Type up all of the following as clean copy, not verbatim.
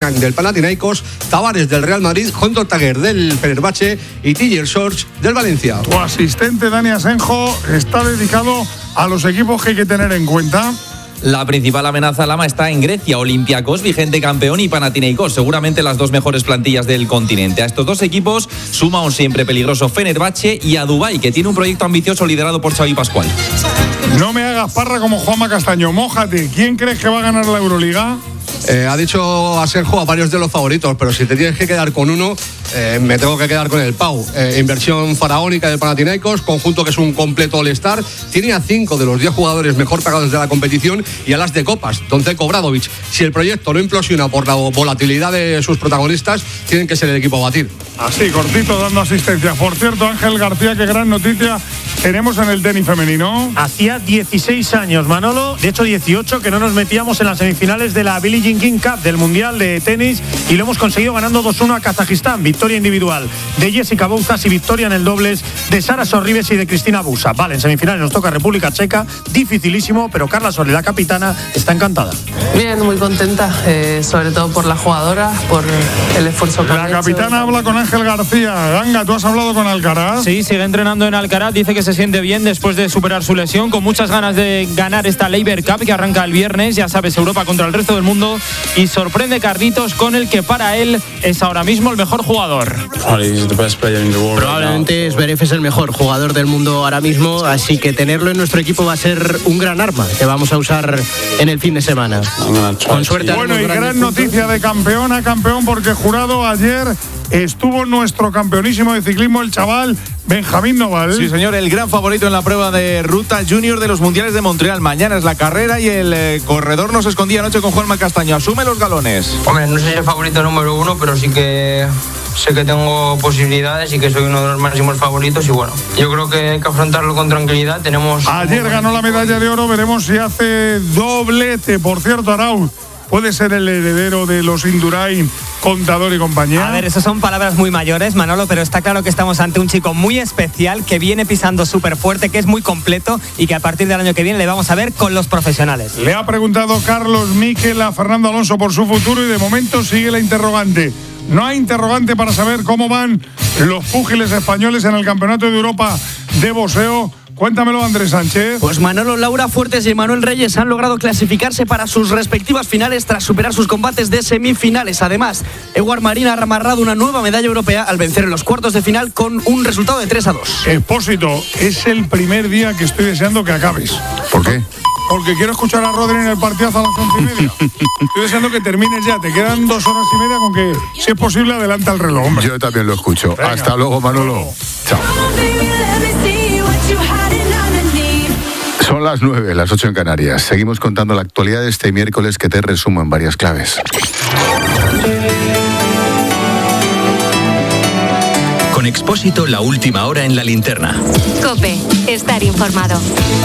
Bocan del Panathinaikos, Tavares del Real Madrid, Jontor Taguer del Fenerbahce y Tiger George del Valencia. Tu asistente Dani Asenjo está dedicado a los equipos que hay que tener en cuenta. La principal amenaza Lama está en Grecia, Olympiacos, vigente campeón, y Panathinaikos, seguramente las dos mejores plantillas del continente. A estos dos equipos suma un siempre peligroso Fenerbahce y a Dubái, que tiene un proyecto ambicioso liderado por Xavi Pascual. No me hagas parra como Juanma Castaño, mójate. ¿Quién crees que va a ganar la Euroliga? Ha dicho Asenjo a varios de los favoritos, pero si te tienes que quedar con uno, me tengo que quedar con el Pau. Inversión faraónica del Panathinaikos, conjunto que es un completo All-Star. Tiene a 5 de los 10 jugadores mejor pagados de la competición y a las de copas, Donceco, Obradovic. Si el proyecto no implosiona por la volatilidad de sus protagonistas, tienen que ser el equipo a batir. Así, cortito, dando asistencia. Por cierto, Ángel García, qué gran noticia tenemos en el tenis femenino. Hacía 16 años, Manolo, de hecho 18, que no nos metíamos en las semifinales de la Billie Jean King Cup del Mundial de Tenis, y lo hemos conseguido ganando 2-1 a Kazajistán. Victoria individual de Jessica Bouzas y victoria en el dobles de Sara Sorribes y de Cristina Busa. Vale, en semifinales nos toca República Checa, dificilísimo, pero Carla Soler, la capitana, está encantada. Bien, muy contenta, sobre todo por la jugadora, por el esfuerzo que La capitana habla con Ángel García. Ganga, ¿tú has hablado con Alcaraz? Sí, sigue entrenando en Alcaraz, dice que se siente bien después de superar su lesión, con muchas ganas de ganar esta Laver Cup que arranca el viernes, ya sabes, Europa contra el resto del mundo, y sorprende Carlitos con el que para él es ahora mismo el mejor jugador. Probablemente Zverev es el mejor jugador del mundo ahora mismo, así que tenerlo en nuestro equipo va a ser un gran arma que vamos a usar en el fin de semana. Con suerte. Bueno, y gran noticia de campeón a campeón, porque jurado ayer estuvo nuestro campeonísimo de ciclismo, el chaval Benjamín Noval. Sí, señor, el gran favorito en la prueba de ruta junior de los mundiales de Montreal. Mañana es la carrera y el corredor nos escondía anoche con Juanma Castaño. Asume los galones. Hombre, no soy el favorito número 1, pero sí que sé que tengo posibilidades y que soy uno de los máximos favoritos, y bueno, yo creo que hay que afrontarlo con tranquilidad. Ayer ganó la medalla de oro, veremos si hace doblete. Por cierto, Arauz puede ser el heredero de los Indurain, Contador y compañía. A ver, eso son palabras muy mayores, Manolo, pero está claro que estamos ante un chico muy especial, que viene pisando súper fuerte, que es muy completo y que a partir del año que viene le vamos a ver con los profesionales. Le ha preguntado Carlos Miquel a Fernando Alonso por su futuro, y de momento sigue la interrogante. No hay interrogante para saber cómo van los púgiles españoles en el Campeonato de Europa de boxeo. Cuéntamelo, Andrés Sánchez. Pues Manolo, Laura Fuertes y Emanuel Reyes han logrado clasificarse para sus respectivas finales tras superar sus combates de semifinales. Además, Eduard Marín ha amarrado una nueva medalla europea al vencer en los cuartos de final con un resultado de 3-2. Expósito, es el primer día que estoy deseando que acabes. ¿Por qué? Porque quiero escuchar a Rodri en el partidazo a las 11:30. Estoy deseando que termines ya. Te quedan 2 horas y media, con que, si es posible, adelanta el reloj, hombre. Yo también lo escucho. Venga. Hasta luego, Manolo. Chao. Son las 9, las 8 en Canarias. Seguimos contando la actualidad de este miércoles, que te resumo en varias claves. Con Expósito, la última hora en la linterna. COPE, estar informado.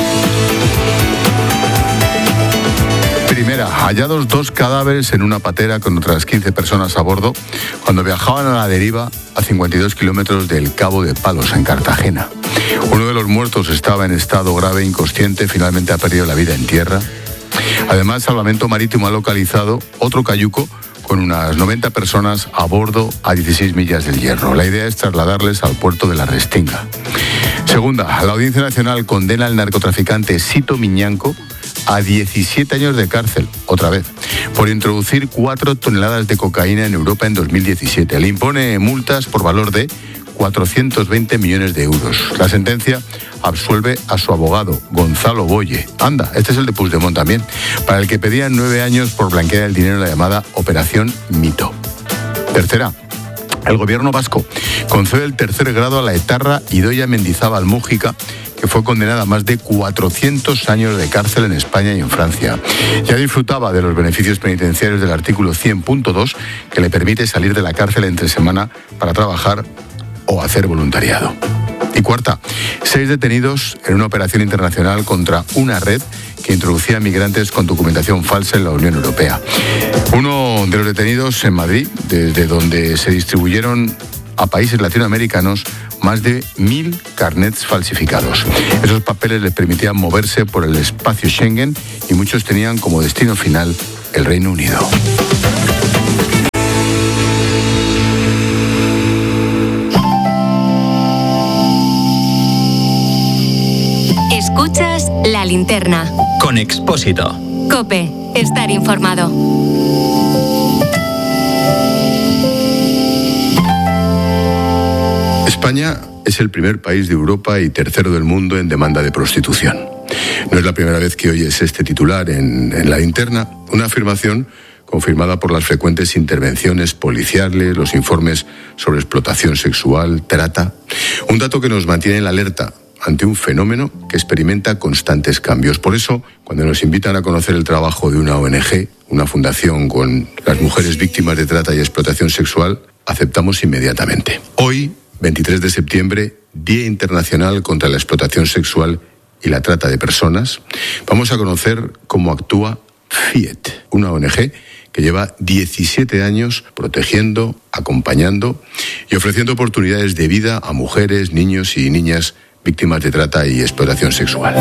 Primera, hallados 2 cadáveres en una patera con otras 15 personas a bordo cuando viajaban a la deriva a 52 kilómetros del Cabo de Palos, en Cartagena. Uno de los muertos estaba en estado grave, inconsciente, finalmente ha perdido la vida en tierra. Además, Salvamento Marítimo ha localizado otro cayuco con unas 90 personas a bordo a 16 millas del Hierro. La idea es trasladarles al puerto de la Restinga. Segunda, la Audiencia Nacional condena al narcotraficante Sito Miñanco a 17 años de cárcel, otra vez, por introducir 4 toneladas de cocaína en Europa en 2017. Le impone multas por valor de 420 millones de euros. La sentencia absuelve a su abogado, Gonzalo Boye. Anda, este es el de Puigdemont también, para el que pedían 9 años por blanquear el dinero en la llamada Operación Mito. Tercera, el gobierno vasco concede el 3er grado a la etarra Idoia Mendizábal Mújica, que fue condenada a más de 400 años de cárcel en España y en Francia. Ya disfrutaba de los beneficios penitenciarios del artículo 100.2, que le permite salir de la cárcel entre semana para trabajar o hacer voluntariado. Y cuarta, 6 detenidos en una operación internacional contra una red que introducía migrantes con documentación falsa en la Unión Europea. Uno de los detenidos en Madrid, desde donde se distribuyeron a países latinoamericanos más de 1.000 carnets falsificados. Esos papeles les permitían moverse por el espacio Schengen y muchos tenían como destino final el Reino Unido. linterna. Con Expósito. COPE. Estar informado. España es el primer país de Europa y tercero del mundo en demanda de prostitución. No es la primera vez que oyes este titular en la linterna, una afirmación confirmada por las frecuentes intervenciones policiales, los informes sobre explotación sexual, trata. Un dato que nos mantiene en la alerta ante un fenómeno que experimenta constantes cambios. Por eso, cuando nos invitan a conocer el trabajo de una ONG, una fundación con las mujeres víctimas de trata y explotación sexual, aceptamos inmediatamente. Hoy, 23 de septiembre, Día Internacional contra la Explotación Sexual y la Trata de Personas, vamos a conocer cómo actúa FIET, una ONG que lleva 17 años protegiendo, acompañando y ofreciendo oportunidades de vida a mujeres, niños y niñas víctimas de trata y explotación sexual.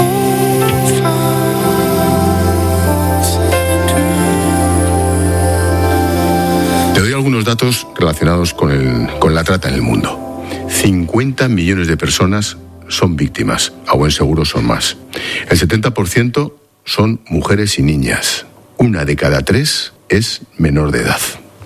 Te doy algunos datos relacionados con la trata en el mundo. 50 millones de personas son víctimas, a buen seguro son más. El 70% son mujeres y niñas. 1 de cada 3 es menor de edad.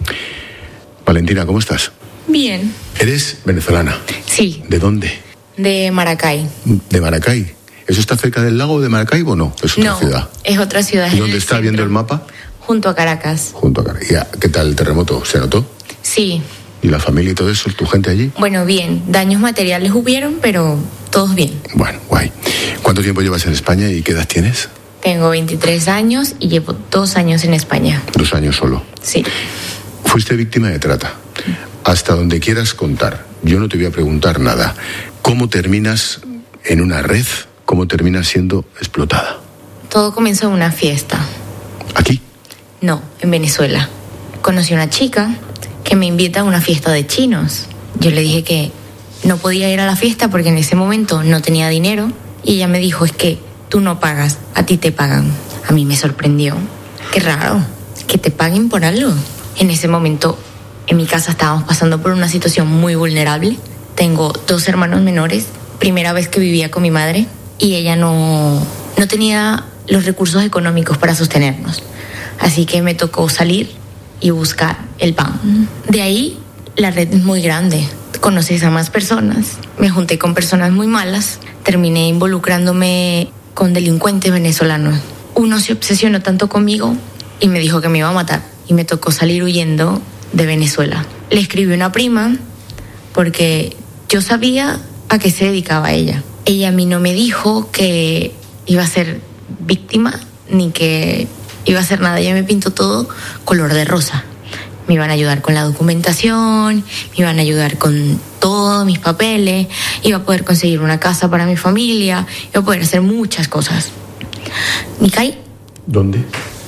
Valentina, ¿cómo estás? Bien. ¿Eres venezolana? Sí. ¿De dónde? De Maracay. ¿De Maracay? ¿Eso está cerca del lago de Maracaibo o no? Es otra ciudad. Es otra ciudad. ¿Y dónde está viendo el mapa? Junto a Caracas. Junto a Caracas. ¿Qué tal el terremoto? ¿Se notó? Sí. ¿Y la familia y todo eso? ¿Tu gente allí? Bueno, bien. Daños materiales hubieron, pero todos bien. Bueno, guay. ¿Cuánto tiempo llevas en España y qué edad tienes? Tengo 23 años y llevo 2 años en España. 2 años solo. Sí. Fuiste víctima de trata. Hasta donde quieras contar. Yo no te voy a preguntar nada. ¿Cómo terminas en una red? ¿Cómo terminas siendo explotada? Todo comenzó en una fiesta. ¿Aquí? No, en Venezuela. Conocí a una chica que me invita a una fiesta de chinos. Yo le dije que no podía ir a la fiesta porque en ese momento no tenía dinero. Y ella me dijo, es que tú no pagas, a ti te pagan. A mí me sorprendió. Qué raro, que te paguen por algo. En ese momento, en mi casa estábamos pasando por una situación muy vulnerable. Tengo 2 hermanos menores, primera vez que vivía con mi madre, y ella no tenía los recursos económicos para sostenernos. Así que me tocó salir y buscar el pan. De ahí, la red es muy grande. Conoces a más personas. Me junté con personas muy malas. Terminé involucrándome con delincuentes venezolanos. Uno se obsesionó tanto conmigo y me dijo que me iba a matar. Y me tocó salir huyendo de Venezuela. Le escribí a una prima porque yo sabía a qué se dedicaba ella. Ella a mí no me dijo que iba a ser víctima ni que iba a hacer nada. Ella me pintó todo color de rosa. Me iban a ayudar con la documentación, me iban a ayudar con todos mis papeles, iba a poder conseguir una casa para mi familia, iba a poder hacer muchas cosas. ¿Me caí? ¿Dónde?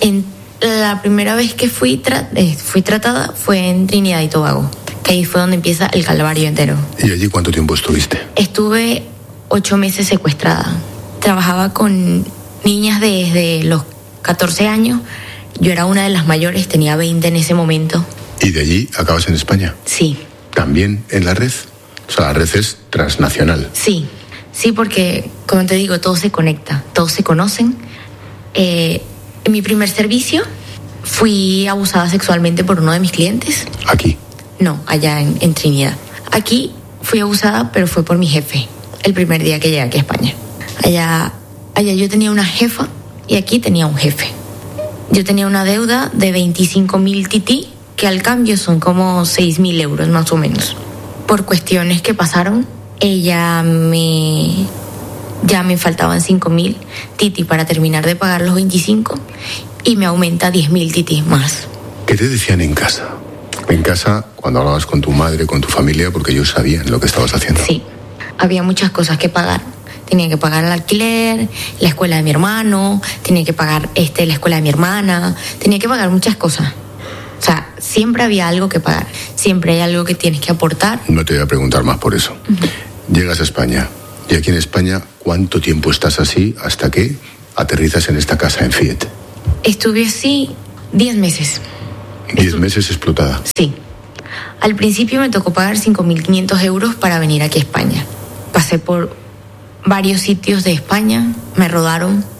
La primera vez que fui tratada fue en Trinidad y Tobago, que ahí fue donde empieza el calvario entero. ¿Y allí cuánto tiempo estuviste? Estuve 8 meses secuestrada. Trabajaba con niñas desde los 14 años. Yo era una de las mayores, tenía 20 en ese momento. ¿Y de allí acabas en España? Sí. ¿También en la red? O sea, la red es transnacional. Sí, porque, como te digo, todo se conecta, todos se conocen. En mi primer servicio fui abusada sexualmente por uno de mis clientes. ¿Aquí? No, allá en Trinidad. Aquí fui abusada, pero fue por mi jefe, el primer día que llegué aquí a España. Allá yo tenía una jefa y aquí tenía un jefe. Yo tenía una deuda de 25.000 tití, que al cambio son como 6.000 euros más o menos. Por cuestiones que pasaron, ya me faltaban 5.000 tití para terminar de pagar los 25 y me aumenta 10.000 tití más. ¿Qué te decían en casa? En casa, cuando hablabas con tu madre, con tu familia, porque ellos sabían lo que estabas haciendo. Sí, había muchas cosas que pagar. Tenía que pagar el alquiler, la escuela de mi hermano, tenía que pagar la escuela de mi hermana, tenía que pagar muchas cosas. O sea, siempre había algo que pagar, siempre hay algo que tienes que aportar. No te voy a preguntar más por eso. Llegas a España, y aquí en España, ¿cuánto tiempo estás así hasta que aterrizas en esta casa en Fiet? Estuve así 10 meses. 10 meses explotada. Sí. Al principio me tocó pagar 5.500 euros para venir aquí a España. Pasé por varios sitios de España, me rodaron,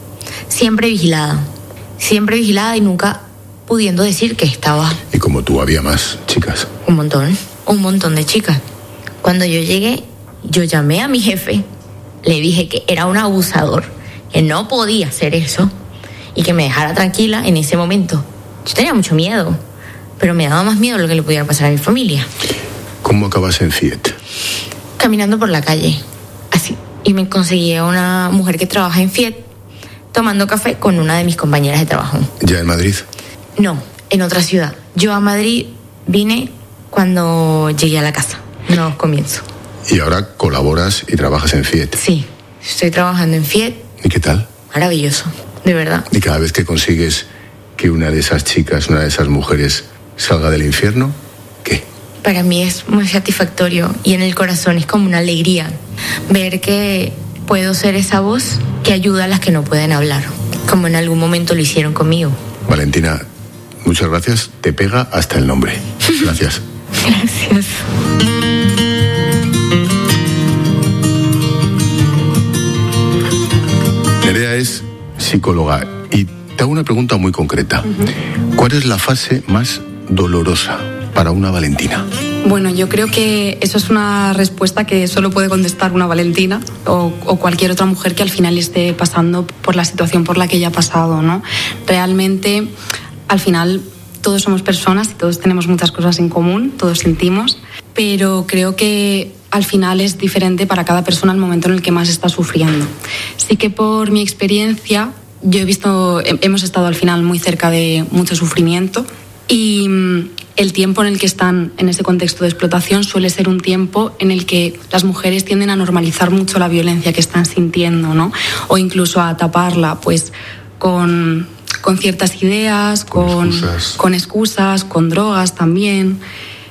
siempre vigilada y nunca pudiendo decir que estaba. Y como tú, había más chicas. Un montón de chicas. Cuando yo llegué, yo llamé a mi jefe, le dije que era un abusador, que no podía hacer eso y que me dejara tranquila en ese momento. Yo tenía mucho miedo, pero me daba más miedo lo que le pudiera pasar a mi familia. ¿Cómo acabas en Fiat? Caminando por la calle, así. Y me conseguí a una mujer que trabaja en Fiat, tomando café con una de mis compañeras de trabajo. ¿Ya en Madrid? No, en otra ciudad. Yo a Madrid vine cuando llegué a la casa, no comienzo. ¿Y ahora colaboras y trabajas en Fiat? Sí, estoy trabajando en Fiat. ¿Y qué tal? Maravilloso, de verdad. ¿Y cada vez que consigues que una de esas chicas, una de esas mujeres salga del infierno, qué? Para mí es muy satisfactorio y en el corazón es como una alegría ver que puedo ser esa voz que ayuda a las que no pueden hablar, como en algún momento lo hicieron conmigo. Valentina, muchas gracias. Te pega hasta el nombre. Gracias. Gracias. Nerea es psicóloga y te hago una pregunta muy concreta. ¿Cuál es la fase más dolorosa para una Valentina? Bueno, yo creo que eso es una respuesta que solo puede contestar una Valentina o cualquier otra mujer que al final esté pasando por la situación por la que ella ha pasado, ¿no? Realmente, al final, todos somos personas y todos tenemos muchas cosas en común, todos sentimos, pero creo que al final es diferente para cada persona el momento en el que más está sufriendo. Sí que por mi experiencia, yo hemos estado al final muy cerca de mucho sufrimiento y el tiempo en el que están en ese contexto de explotación suele ser un tiempo en el que las mujeres tienden a normalizar mucho la violencia que están sintiendo, ¿no? O incluso a taparla, pues con ciertas ideas, con excusas, con drogas también.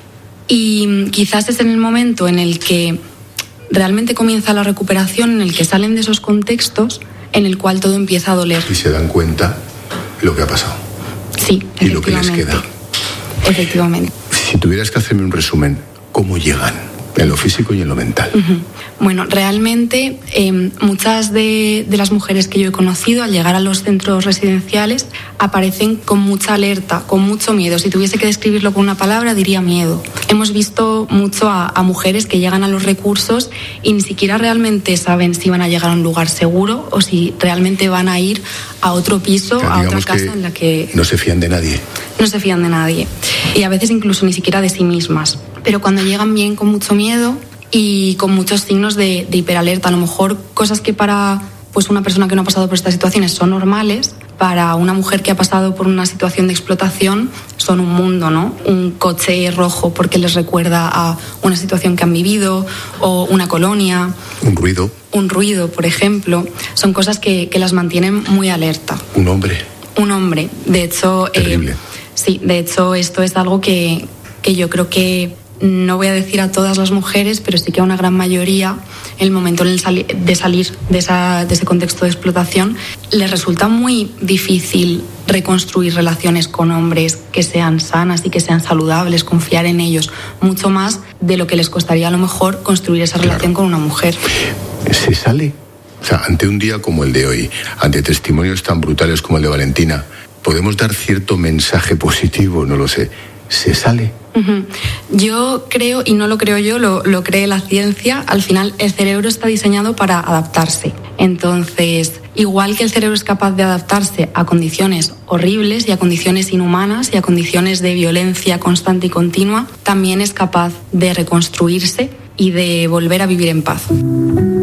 Y quizás es en el momento en el que realmente comienza la recuperación, en el que salen de esos contextos, en el cual todo empieza a doler. Y se dan cuenta lo que ha pasado. Sí, y lo que les queda. Efectivamente. Si tuvieras que hacerme un resumen, ¿cómo llegan? En lo físico y en lo mental. Bueno, realmente muchas de las mujeres que yo he conocido al llegar a los centros residenciales aparecen con mucha alerta, con mucho miedo. Si tuviese que describirlo con una palabra, diría miedo. Hemos visto mucho a mujeres que llegan a los recursos y ni siquiera realmente saben si van a llegar a un lugar seguro o si realmente van a ir a otro piso, a otra casa en la que... No se fían de nadie. No se fían de nadie. Y a veces incluso ni siquiera de sí mismas. Pero cuando llegan bien con mucho miedo y con muchos signos de hiperalerta, a lo mejor cosas que para pues una persona que no ha pasado por estas situaciones son normales, para una mujer que ha pasado por una situación de explotación son un mundo, ¿no? Un coche rojo porque les recuerda a una situación que han vivido, o una colonia. Un ruido, por ejemplo. Son cosas que las mantienen muy alerta. Un hombre. De hecho, terrible. Sí, de hecho esto es algo que yo creo que no voy a decir a todas las mujeres, pero sí que a una gran mayoría, el momento de salir de ese contexto de explotación, les resulta muy difícil reconstruir relaciones con hombres que sean sanas y que sean saludables, confiar en ellos, mucho más de lo que les costaría a lo mejor construir esa relación con una mujer. ¿Se sale? O sea, ante un día como el de hoy, ante testimonios tan brutales como el de Valentina, ¿podemos dar cierto mensaje positivo? No lo sé. ¿Se sale? Yo creo, y no lo creo yo, lo cree la ciencia, al final el cerebro está diseñado para adaptarse. Entonces, igual que el cerebro es capaz de adaptarse a condiciones horribles y a condiciones inhumanas y a condiciones de violencia constante y continua, también es capaz de reconstruirse y de volver a vivir en paz.